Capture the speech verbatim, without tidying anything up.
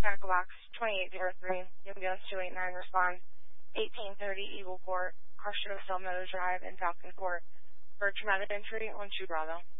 Tackle Box twenty-eight oh three, ambulance two eight nine, respond. eighteen thirty Eagle Court, Carson Meadow Drive in Falcon Court for traumatic injury on two Bravo.